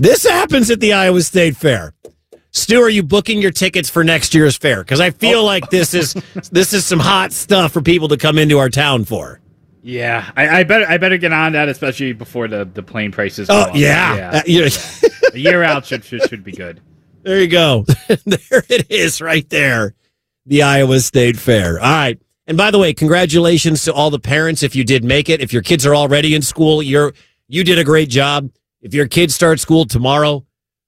This happens at the Iowa State Fair. Stu, are you booking your tickets for next year's fair? Because I feel like this is some hot stuff for people to come into our town for. Yeah, I better get on that, especially before the plane prices go up. Yeah. A year out should be good. There you go. There it is right there. The Iowa State Fair. All right. And by the way, congratulations to all the parents if you did make it. If your kids are already in school, you did a great job. If your kids start school tomorrow,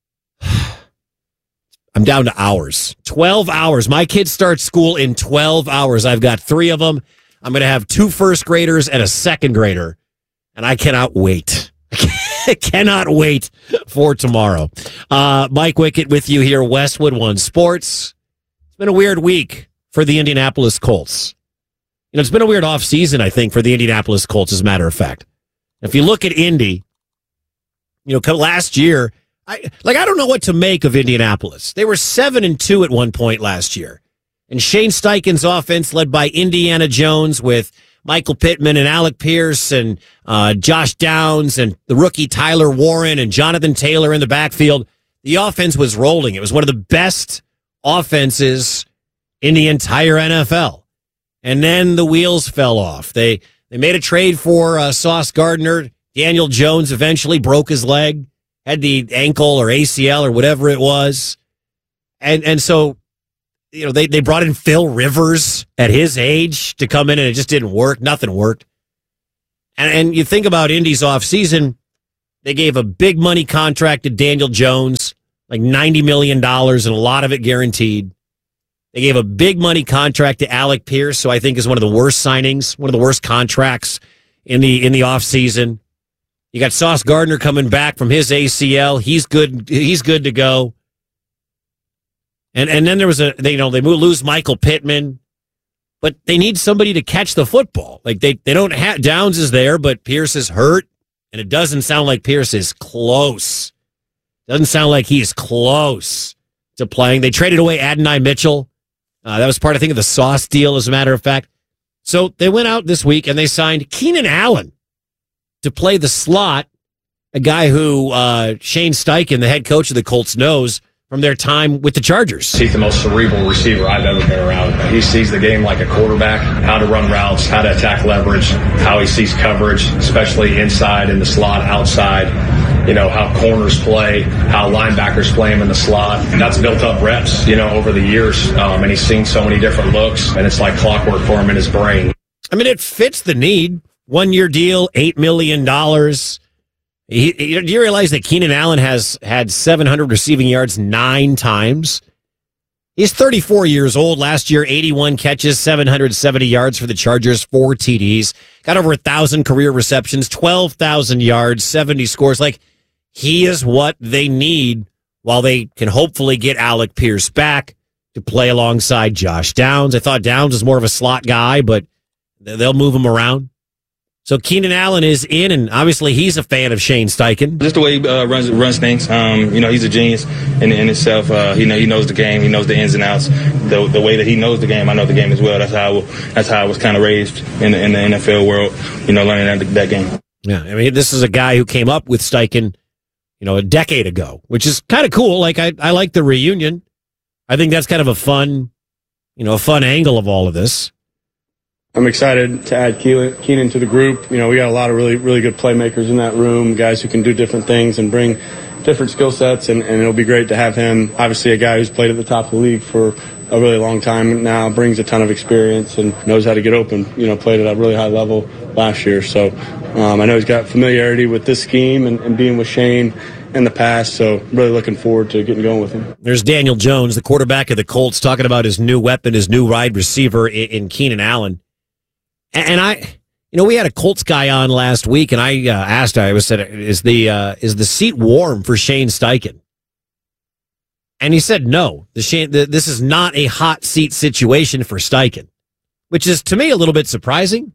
I'm down to hours. 12 hours. My kids start school in 12 hours. I've got 3 of them. I'm going to have 2 first graders and a second grader. And I cannot wait. I cannot wait for tomorrow. Mike Wickett with you here, Westwood One Sports. It's been a weird week for the Indianapolis Colts. It's been a weird offseason, I think, for the Indianapolis Colts, as a matter of fact. If you look at Indy, last year, I don't know what to make of Indianapolis. They were 7-2 at one point last year. And Shane Steichen's offense, led by Indiana Jones with Michael Pittman and Alec Pierce and Josh Downs and the rookie Tyler Warren and Jonathan Taylor in the backfield, the offense was rolling. It was one of the best offenses in the entire NFL. And then the wheels fell off. They made a trade for Sauce Gardner. Daniel Jones eventually broke his leg, had the ankle or ACL or whatever it was. And so, they brought in Phil Rivers at his age to come in, and it just didn't work. Nothing worked. And you think about Indy's offseason, they gave a big money contract to Daniel Jones, like $90 million, and a lot of it guaranteed. They gave a big money contract to Alec Pierce, who I think is one of the worst signings, one of the worst contracts in the offseason. You got Sauce Gardner coming back from his ACL. He's good. He's good to go. And then there was they lose Michael Pittman, but they need somebody to catch the football. Like they don't have, Downs is there, but Pierce is hurt, and it doesn't sound like Pierce is close. Doesn't sound like he's close to playing. They traded away Adonai Mitchell. That was part, I think, of the Sauce deal, as a matter of fact. So they went out this week and they signed Keenan Allen to play the slot, a guy who Shane Steichen, the head coach of the Colts, knows from their time with the Chargers. He's the most cerebral receiver I've ever been around. He sees the game like a quarterback, how to run routes, how to attack leverage, how he sees coverage, especially inside in the slot, outside, how corners play, how linebackers play him in the slot. And that's built up reps, over the years. And he's seen so many different looks, and it's like clockwork for him in his brain. I mean, it fits the need. 1-year deal, $8 million. Do you realize that Keenan Allen has had 700 receiving yards 9 times? He's 34 years old. Last year, 81 catches, 770 yards for the Chargers, 4 TDs. Got over 1,000 career receptions, 12,000 yards, 70 scores. Like, he is what they need while they can hopefully get Alec Pierce back to play alongside Josh Downs. I thought Downs was more of a slot guy, but they'll move him around. So Keenan Allen is in, and obviously he's a fan of Shane Steichen. Just the way he runs things. He's a genius in itself. He knows the game. He knows the ins and outs. The way that he knows the game, I know the game as well. That's how I was kind of raised in the NFL world. Learning that game. Yeah, I mean, this is a guy who came up with Steichen, a decade ago, which is kind of cool. Like I like the reunion. I think that's kind of a fun angle of all of this. I'm excited to add Keenan to the group. We got a lot of really, really good playmakers in that room, guys who can do different things and bring different skill sets, and it'll be great to have him. Obviously, a guy who's played at the top of the league for a really long time now, brings a ton of experience and knows how to get open. Played at a really high level last year. So I know he's got familiarity with this scheme and being with Shane in the past, so really looking forward to getting going with him. There's Daniel Jones, the quarterback of the Colts, talking about his new weapon, his new wide receiver in Keenan Allen. And we had a Colts guy on last week, and I asked, is the seat warm for Shane Steichen? And he said no. This is not a hot seat situation for Steichen, which is to me a little bit surprising.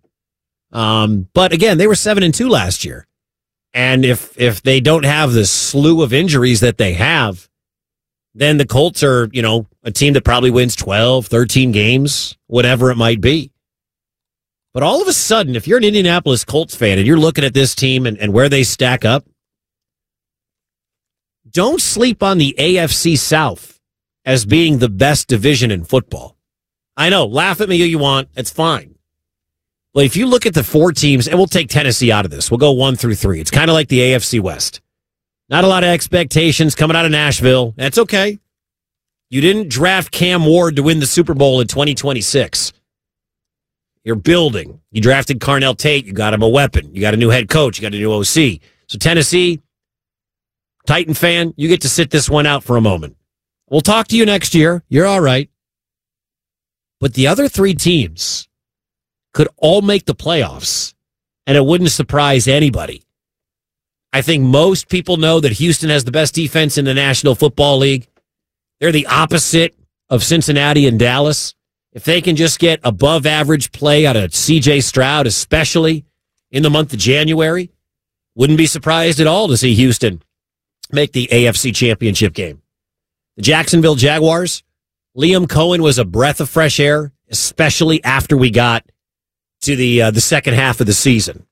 But again, they were 7-2 last year, and if they don't have the slew of injuries that they have, then the Colts are a team that probably wins 12, 13 games, whatever it might be. But all of a sudden, if you're an Indianapolis Colts fan and you're looking at this team and where they stack up, don't sleep on the AFC South as being the best division in football. I know, laugh at me all you want. It's fine. But if you look at the 4 teams, and we'll take Tennessee out of this. We'll go 1 through 3. It's kind of like the AFC West. Not a lot of expectations coming out of Nashville. That's okay. You didn't draft Cam Ward to win the Super Bowl in 2026. You're building. You drafted Carnell Tate. You got him a weapon. You got a new head coach. You got a new OC. So Tennessee, Titan fan, you get to sit this one out for a moment. We'll talk to you next year. You're all right. But the other 3 teams could all make the playoffs, and it wouldn't surprise anybody. I think most people know that Houston has the best defense in the National Football League. They're the opposite of Cincinnati and Dallas. If they can just get above average play out of C.J. Stroud, especially in the month of January, wouldn't be surprised at all to see Houston make the AFC Championship game. The Jacksonville Jaguars, Liam Cohen was a breath of fresh air, especially after we got to the second half of the season.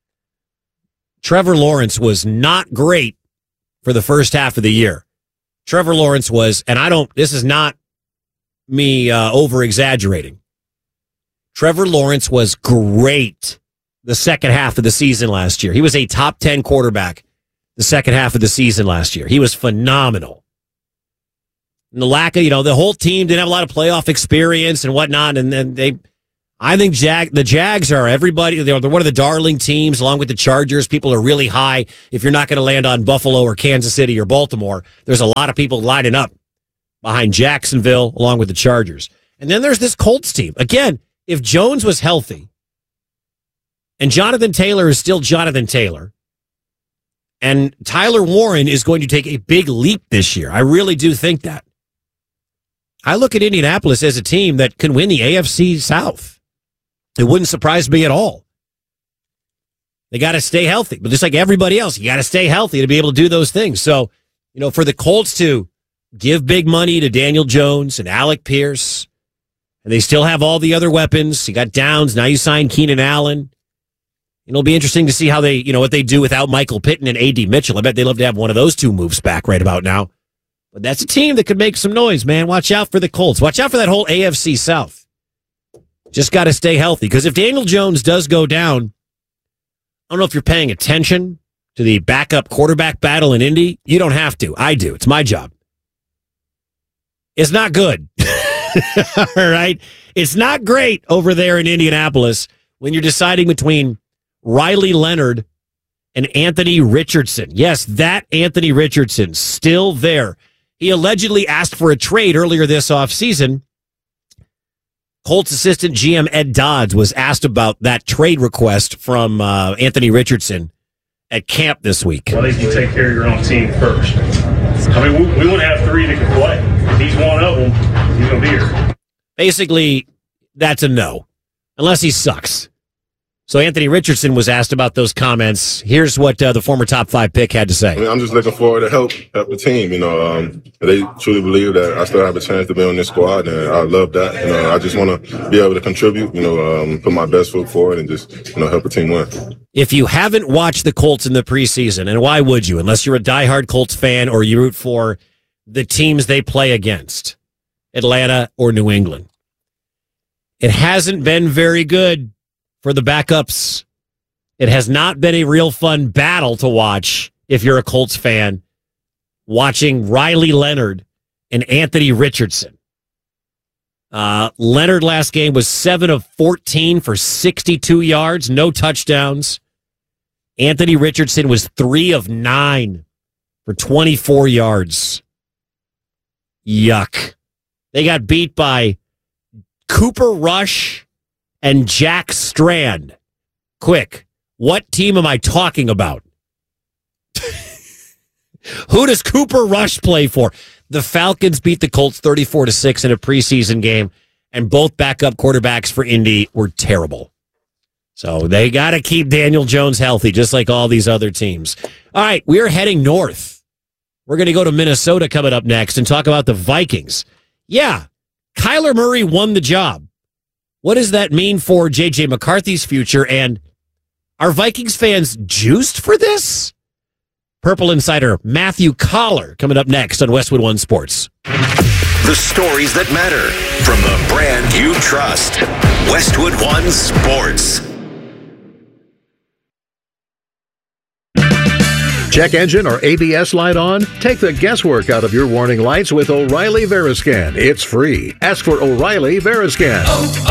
Trevor Lawrence was not great for the first half of the year. Trevor Lawrence was, and this is not me over-exaggerating. Trevor Lawrence was great the second half of the season last year. He was a top 10 quarterback the second half of the season last year. He was phenomenal. And the lack of, the whole team didn't have a lot of playoff experience and whatnot, and then I think the Jags are everybody. They're one of the darling teams, along with the Chargers. People are really high. If you're not going to land on Buffalo or Kansas City or Baltimore, there's a lot of people lining up behind Jacksonville, along with the Chargers. And then there's this Colts team. Again, if Jones was healthy, and Jonathan Taylor is still Jonathan Taylor, and Tyler Warren is going to take a big leap this year, I really do think that. I look at Indianapolis as a team that can win the AFC South. It wouldn't surprise me at all. They got to stay healthy. But just like everybody else, you got to stay healthy to be able to do those things. So, for the Colts to give big money to Daniel Jones and Alec Pierce, and they still have all the other weapons. You got Downs. Now you signed Keenan Allen. It'll be interesting to see how they, what they do without Michael Pittman and A.D. Mitchell. I bet they'd love to have one of those 2 moves back right about now. But that's a team that could make some noise, man. Watch out for the Colts. Watch out for that whole AFC South. Just got to stay healthy. Because if Daniel Jones does go down, I don't know if you're paying attention to the backup quarterback battle in Indy. You don't have to. I do. It's my job. It's not good. All right? It's not great over there in Indianapolis when you're deciding between Riley Leonard and Anthony Richardson. Yes, that Anthony Richardson, still there. He allegedly asked for a trade earlier this offseason. Colts assistant GM Ed Dodds was asked about that trade request from Anthony Richardson at camp this week. Well, I think you take care of your own team first. I mean, we want to have 3 that can play. If he's one of them, he's going to be here. Basically, that's a no, unless he sucks. So Anthony Richardson was asked about those comments. Here's what the former top 5 pick had to say. I mean, I'm just looking forward to help the team. They truly believe that I still have a chance to be on this squad, and I love that. I just want to be able to contribute. Put my best foot forward and just help the team win. If you haven't watched the Colts in the preseason, and why would you, unless you're a diehard Colts fan or you root for the teams they play against, Atlanta or New England, it hasn't been very good for the backups. It has not been a real fun battle to watch if you're a Colts fan, watching Riley Leonard and Anthony Richardson. Leonard last game was 7 of 14 for 62 yards, no touchdowns. Anthony Richardson was 3 of 9 for 24 yards. Yuck. They got beat by Cooper Rush and Jack Strand. Quick, what team am I talking about? Who does Cooper Rush play for? The Falcons beat the Colts 34-6 in a preseason game, and both backup quarterbacks for Indy were terrible. So they got to keep Daniel Jones healthy, just like all these other teams. All right, we're heading north. We're going to go to Minnesota coming up next and talk about the Vikings. Yeah, Kyler Murray won the job. What does that mean for J.J. McCarthy's future? And are Vikings fans juiced for this? Purple Insider Matthew Collar coming up next on Westwood One Sports. The stories that matter from the brand you trust. Westwood One Sports. Check engine or ABS light on? Take the guesswork out of your warning lights with O'Reilly Veriscan. It's free. Ask for O'Reilly Veriscan.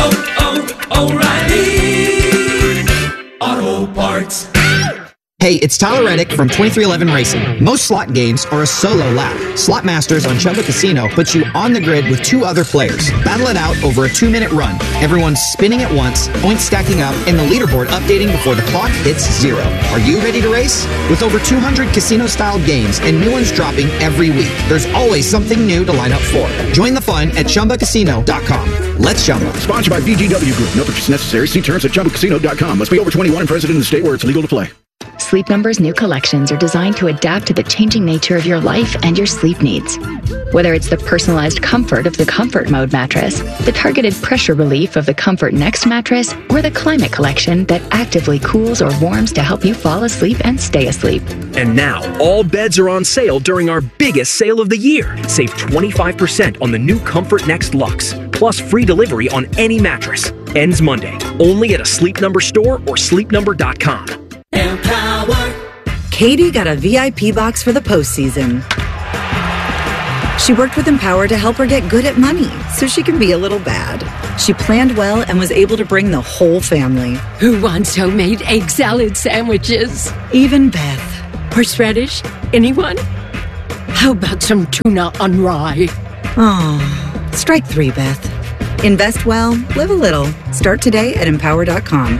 O'Reilly Auto Parts. Hey, it's Tyler Reddick from 2311 Racing. Most slot games are a solo lap. Slot Masters on Chumba Casino puts you on the grid with 2 other players. Battle it out over a 2-minute run. Everyone's spinning at once, points stacking up, and the leaderboard updating before the clock hits 0. Are you ready to race? With over 200 casino-style games and new ones dropping every week, there's always something new to line up for. Join the fun at ChumbaCasino.com. Let's Chumba. Sponsored by VGW Group. No purchase necessary. See terms at ChumbaCasino.com. Must be over 21 and present in the state where it's legal to play. Sleep Number's new collections are designed to adapt to the changing nature of your life and your sleep needs. Whether it's the personalized comfort of the Comfort Mode mattress, the targeted pressure relief of the Comfort Next mattress, or the Climate Collection that actively cools or warms to help you fall asleep and stay asleep. And now, all beds are on sale during our biggest sale of the year. Save 25% on the new Comfort Next Luxe, plus free delivery on any mattress. Ends Monday, only at a Sleep Number store or sleepnumber.com. Empower. Katie got a VIP box for the postseason. She worked with Empower to help her get good at money so she can be a little bad. She planned well and was able to bring the whole family. Who wants homemade egg salad sandwiches? Even Beth. Horseradish? Anyone? How about some tuna on rye? Oh, strike 3, Beth. Invest well, live a little. Start today at Empower.com.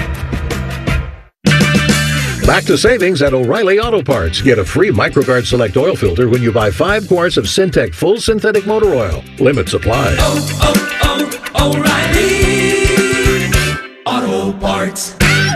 Back to savings at O'Reilly Auto Parts. Get a free MicroGuard Select oil filter when you buy 5 quarts of Syntec Full Synthetic Motor Oil. Limit supply. O'Reilly Auto Parts.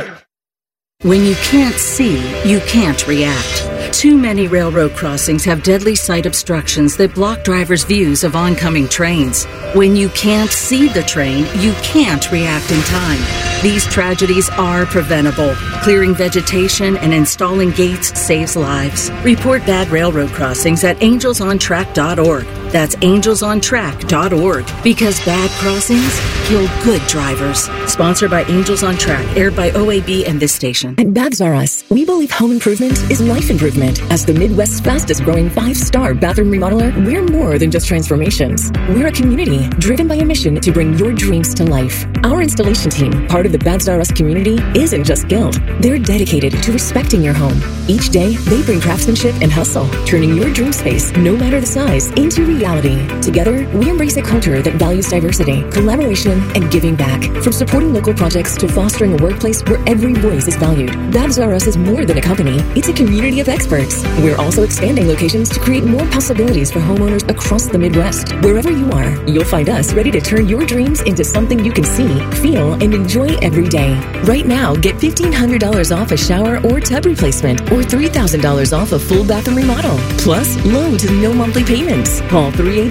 When you can't see, you can't react. Too many railroad crossings have deadly sight obstructions that block drivers' views of oncoming trains. When you can't see the train, you can't react in time. These tragedies are preventable. Clearing vegetation and installing gates saves lives. Report bad railroad crossings at angelsontrack.org. That's angelsontrack.org. Because bad crossings kill good drivers. Sponsored by Angels on Track, aired by OAB and this station. At Babs R Us, we believe home improvement is life improvement. As the Midwest's fastest growing 5-star bathroom remodeler, we're more than just transformations. We're a community driven by a mission to bring your dreams to life. Our installation team, part of the Babs R Us community, isn't just skilled. They're dedicated to respecting your home. Each day, they bring craftsmanship and hustle, turning your dream space, no matter the size, into reality. Together, we embrace a culture that values diversity, collaboration, and giving back. From supporting local projects to fostering a workplace where every voice is valued, Babs R Us is more than a company. It's a community of experts. We're also expanding locations to create more possibilities for homeowners across the Midwest. Wherever you are, you'll find us ready to turn your dreams into something you can see, feel, and enjoy every day. Right now, get $1,500 off a shower or tub replacement, or $3,000 off a full bathroom remodel. Plus, low to no monthly payments. Call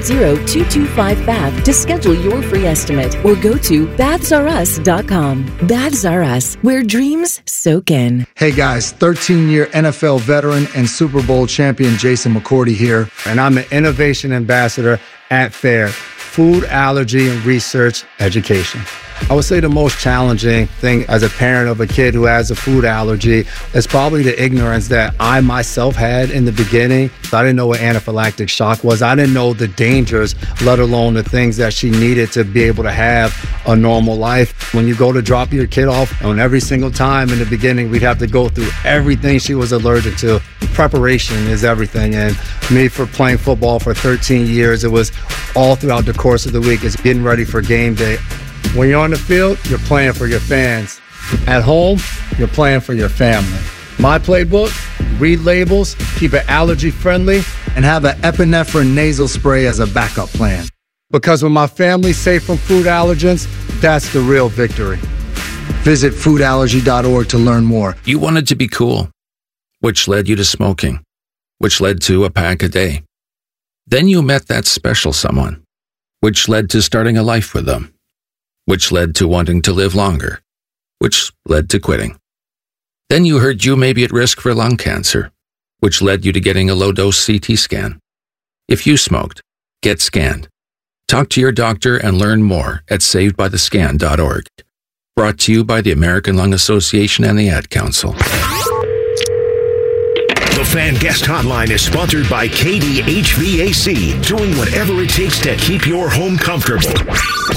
380-225-BAB to schedule your free estimate, or go to BabsRUs.com. Babs R Us, where dreams soak in. Hey guys, 13-year NFL veteran and Super Bowl champion Jason McCourty here, and I'm the Innovation Ambassador at FAIR, Food Allergy and Research Education. I would say the most challenging thing as a parent of a kid who has a food allergy is probably the ignorance that I myself had in the beginning. I didn't know what anaphylactic shock was. I didn't know the dangers, let alone the things that she needed to be able to have a normal life. When you go to drop your kid off, and every single time in the beginning, we'd have to go through everything she was allergic to. Preparation is everything. And me, for playing football for 13 years, it was all throughout the course of the week. It's getting ready for game day. When you're on the field, you're playing for your fans. At home, you're playing for your family. My playbook, read labels, keep it allergy friendly, and have an epinephrine nasal spray as a backup plan. Because when my family's safe from food allergens, that's the real victory. Visit foodallergy.org to learn more. You wanted to be cool, which led you to smoking, which led to a pack a day. Then you met that special someone, which led to starting a life with them, which led to wanting to live longer, which led to quitting. Then you heard you may be at risk for lung cancer, which led you to getting a low-dose CT scan. If you smoked, get scanned. Talk to your doctor and learn more at savedbythescan.org. Brought to you by the American Lung Association and the Ad Council. The Fan Guest Hotline is sponsored by KD HVAC, doing whatever it takes to keep your home comfortable.